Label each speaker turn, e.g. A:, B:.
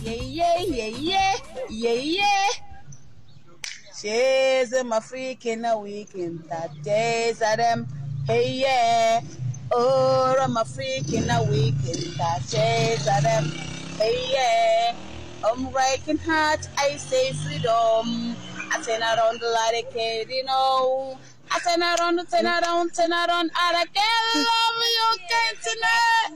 A: yeah. She's a African a weekend that days at them. Hey, yeah. Oh, I'm African a weekend that days at them. Hey, yeah. I'm breaking heart, I say freedom. I turn around like a kid, you know. I turn around, I can't love you, can't